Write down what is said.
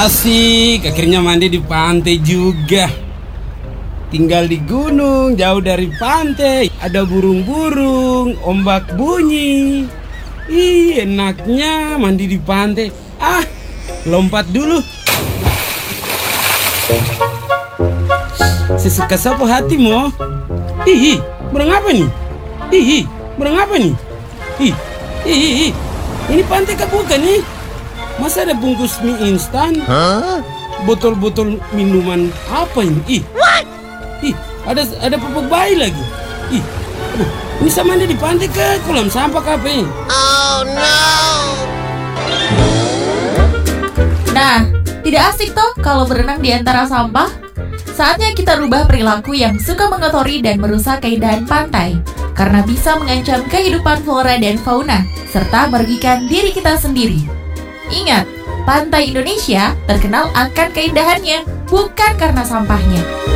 Asik, akhirnya mandi di pantai juga. Tinggal di gunung, jauh dari pantai. Ada burung-burung, ombak bunyi. Ih, enaknya mandi di pantai. Ah, lompat dulu. Sesuka sapu hatimu. Ih, burung apa nih? Ih, burung apa nih? Ih. Ini pantai kah bukan nih? Masa ada bungkus mie instan? Botol-botol minuman apa ini? Ih, ada pupuk bayi lagi. Ih, aduh, ini sama di pantai ke kolam sampah apa ini? Oh no. Nah, tidak asik toh kalau berenang di antara sampah? Saatnya kita rubah perilaku yang suka mengotori dan merusak keindahan pantai, karena bisa mengancam kehidupan flora dan fauna, serta merugikan diri kita sendiri. Ingat, pantai Indonesia terkenal akan keindahannya, bukan karena sampahnya.